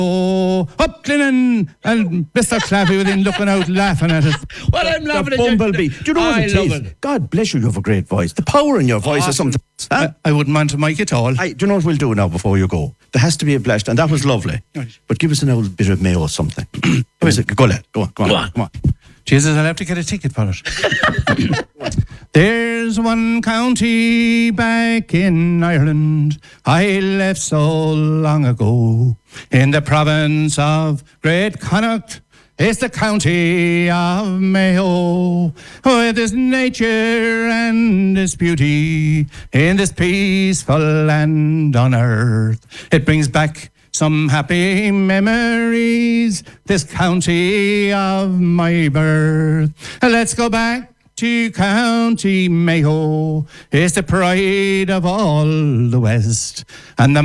Oh, up Glennon and Mr. Clappy within looking out laughing at it. Well, I'm laughing The at you. bumblebee. Do you know what it is? God bless you, you have a great voice. The power in your voice is something. Huh? I wouldn't mind to mic it all. Do you know what we'll do now before you go? There has to be a blast, and that was lovely. Right. But give us an old bit of Mayo or something. Go, lad. Go on. Jesus, I'll have to get a ticket for it. There's one county back in Ireland I left so long ago. In the province of Great Connacht, it's the county of Mayo. With its nature and its beauty, in this peaceful land on earth, it brings back some happy memories, this county of my birth. Let's go back to County Mayo. It's the pride of all the West, and the